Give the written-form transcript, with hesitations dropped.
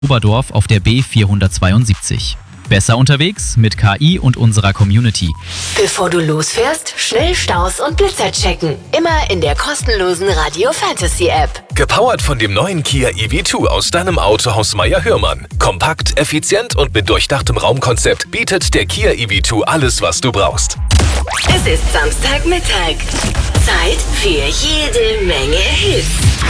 Oberdorf auf der B472. Besser unterwegs mit KI und unserer Community. Bevor du losfährst, schnell Staus und Blitzer checken. Immer in der kostenlosen Radio Fantasy App. Gepowert von dem neuen Kia EV2 aus deinem Autohaus Meyer-Hörmann. Kompakt, effizient und mit durchdachtem Raumkonzept bietet der Kia EV2 alles, was du brauchst. Es ist Samstagmittag. Zeit für jede Menge Hits.